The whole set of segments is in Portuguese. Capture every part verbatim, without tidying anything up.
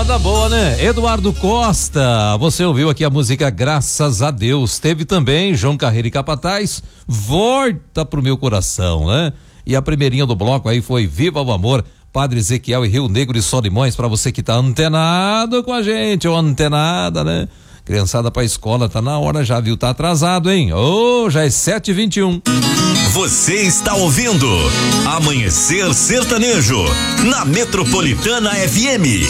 moda boa, né? Eduardo Costa, você ouviu aqui a música Graças a Deus. Teve também João Carreiro e Capataz, Volta pro Meu Coração, né? E a primeirinha do bloco aí foi Viva o Amor, Padre Ezequiel e Rio Negro e Solimões, pra você que tá antenado com a gente, ou antenada, né? Criançada pra escola, tá na hora já, viu? Tá atrasado, hein? Ô, oh, já é sete e vinte e um. Você está ouvindo Amanhecer Sertanejo na Metropolitana F M.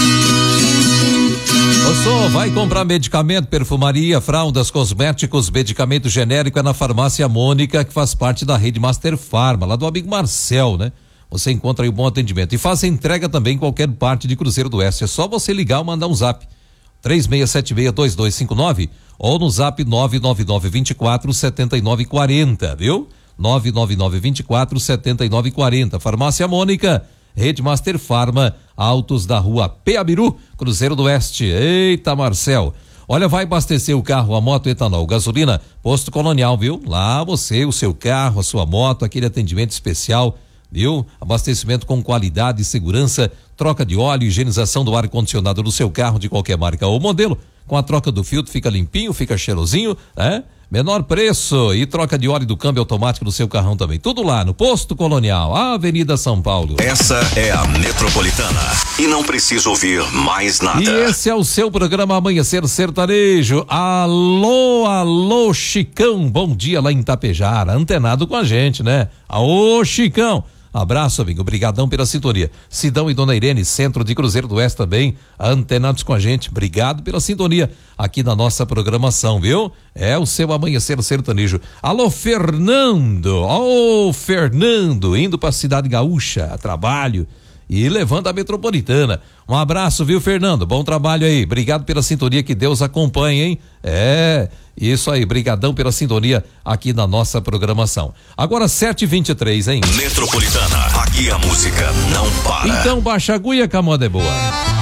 Ô, vai comprar medicamento, perfumaria, fraldas, cosméticos, medicamento genérico é na Farmácia Mônica, que faz parte da rede Master Farma, lá do amigo Marcel, né? Você encontra aí um bom atendimento e faz entrega também em qualquer parte de Cruzeiro do Oeste. É só você ligar ou mandar um zap. três seis sete seis dois dois cinco nove ou no zap nove nove nove dois quatro sete nove quatro zero, viu? nove nove nove dois quatro sete nove quatro zero. Farmácia Mônica, Rede Master Farma, Altos da Rua Peabiru, Cruzeiro do Oeste. Eita, Marcel. Olha, vai abastecer o carro, a moto, etanol, gasolina, Posto Colonial, viu? Lá você, o seu carro, a sua moto, aquele atendimento especial, viu? Abastecimento com qualidade e segurança, troca de óleo, higienização do ar-condicionado do seu carro de qualquer marca ou modelo. Com a troca do filtro fica limpinho, fica cheirosinho, né? Menor preço e troca de óleo do câmbio automático do seu carrão também. Tudo lá no Posto Colonial, Avenida São Paulo. Essa é a Metropolitana e não precisa ouvir mais nada. E esse é o seu programa Amanhecer Sertanejo. Alô, alô, Chicão. Bom dia lá em Itapejara, antenado com a gente, né? Ô, Chicão. Abraço, amigo. Obrigadão pela sintonia. Sidão e Dona Irene, centro de Cruzeiro do Oeste também, antenados com a gente. Obrigado pela sintonia aqui na nossa programação, viu? É o seu Amanhecer Sertanejo. Alô, Fernando. Ô, Fernando, indo pra Cidade Gaúcha, a trabalho e levando a Metropolitana. Um abraço, viu, Fernando? Bom trabalho aí. Obrigado pela sintonia, que Deus acompanhe, hein? É, isso aí. Brigadão pela sintonia aqui na nossa programação. Agora sete e vinte e três, hein? Metropolitana, aqui a música não para. Então baixa a agulha que a moda é boa.